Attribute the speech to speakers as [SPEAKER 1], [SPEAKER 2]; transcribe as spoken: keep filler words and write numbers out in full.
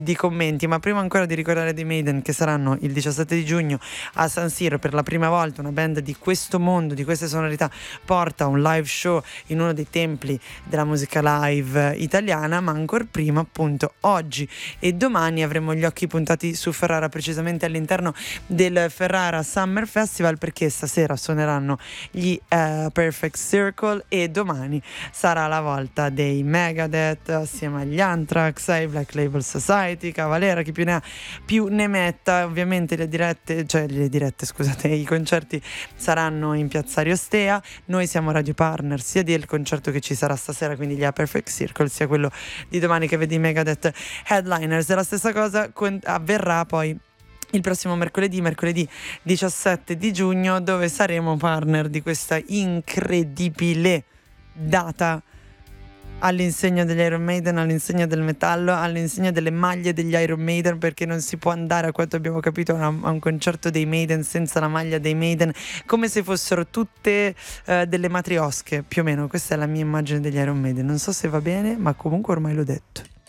[SPEAKER 1] di commenti, ma prima ancora di ricordare dei Maiden che saranno il diciassette di giugno a San Siro per la prima volta, una band di questo mondo, di queste sonorità, porta un live show in uno dei templi della musica live italiana, ma ancora prima appunto oggi e domani avremo gli occhi puntati su Ferrara, precisamente all'interno del Ferrara Summer Festival, perché stasera suoneranno gli uh, Perfect Circle e domani sarà la volta dei Megadeth assieme agli Anthrax, ai Black Label Society, Cavalera, chi più ne ha più ne metta. Ovviamente le dirette, cioè le dirette scusate, i concerti saranno in Piazza Ariostea. Noi siamo radio partner sia del concerto che ci sarà stasera, quindi gli A Perfect Circle, sia quello di domani che vede i Megadeth headliners, e la stessa cosa avverrà poi il prossimo mercoledì, mercoledì diciassette di giugno, dove saremo partner di questa incredibile data all'insegna degli Iron Maiden, all'insegna del metallo, all'insegna delle maglie degli Iron Maiden, perché non si può andare, a quanto abbiamo capito, a un, a un concerto dei Maiden senza la maglia dei Maiden, come se fossero tutte uh, delle matriosche, più o meno. Questa è la mia immagine degli Iron Maiden, non so se va bene, ma comunque ormai l'ho detto.